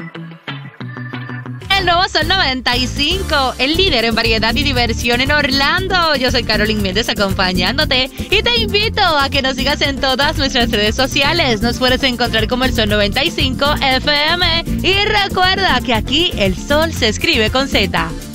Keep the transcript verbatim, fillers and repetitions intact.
El nuevo Sol noventa y cinco, el líder en variedad y diversión en Orlando. Yo soy Carolyn Méndez acompañándote y te invito a que nos sigas en todas nuestras redes sociales. Nos puedes encontrar como el Sol noventa y cinco F M y recuerda que aquí el sol se escribe con Z.